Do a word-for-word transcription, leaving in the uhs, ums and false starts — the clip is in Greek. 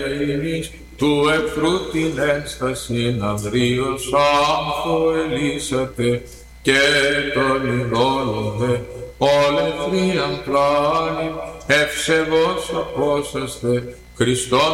του εχθρού την ένσταση αγρίως άνθο ελύσατε και τον ειδόλωδε όλε θρίαν πλάνη ευσεβώς απόσαστε Χριστόν